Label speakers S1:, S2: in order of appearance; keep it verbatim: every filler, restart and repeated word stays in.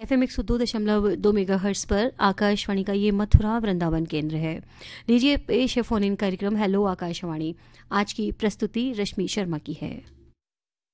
S1: F M एक सौ दो दशमलव दो मेगा हर्ट्स पर आकाशवाणी का ये मथुरा वृंदावन केंद्र है। लीजिए पेश है फोन इन कार्यक्रम हेलो आकाशवाणी। आज की प्रस्तुति रश्मि शर्मा की है।